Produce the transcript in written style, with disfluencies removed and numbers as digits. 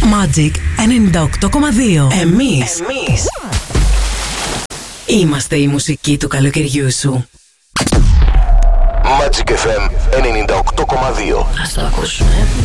Magic 98,2. Εμείς είμαστε η μουσική του καλοκαιριού σου. Magic FM 98,2. Ας το ακούσουμε.